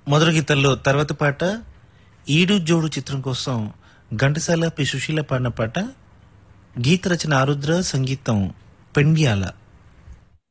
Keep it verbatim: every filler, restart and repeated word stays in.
మొదటి గీతంలో తర్వాత పాట ఈడు జోడు చిత్రం కోసం ఘంటసాల పి సుశీల పాడిన పాట. గీత రచన ఆరుద్ర, సంగీతం పెండ్యాల.